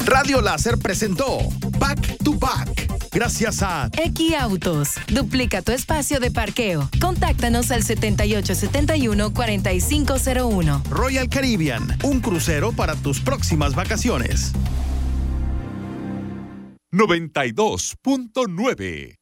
Radio Láser presentó Back to Back. Gracias a X Autos. Duplica tu espacio de parqueo. Contáctanos al 7871-4501. Royal Caribbean, un crucero para tus próximas vacaciones. 92.9